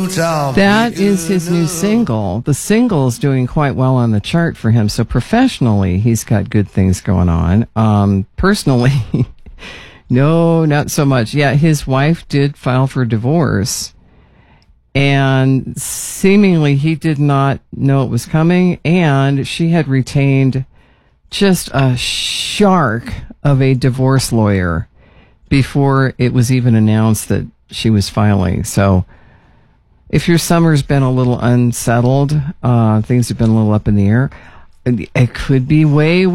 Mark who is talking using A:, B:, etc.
A: That is his new single. The single is doing quite well on the chart for him. So professionally, he's got good things going on. Personally, no, not so much. Yeah, his wife did file for divorce. And seemingly he did not know it was coming. And she had retained just a shark of a divorce lawyer before it was even announced that she was filing. So if your summer's been a little unsettled, things have been a little up in the air, it could be way